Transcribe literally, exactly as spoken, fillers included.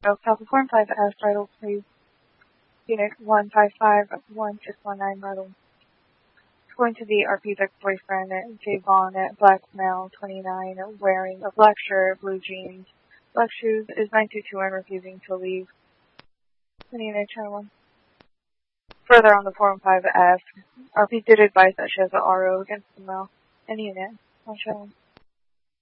Oh, Alpha Form five F, Vital, please. Unit one five five one six one nine, Vital. It's going to the R P's ex-boyfriend, Jay Vaughn, black male, twenty-nine, wearing a black shirt, blue jeans, black shoes, is nine two two and refusing to leave. Unit Channel one. Further on the Form five F, R P did advise that she has an R O against the male. Any unit on Channel one.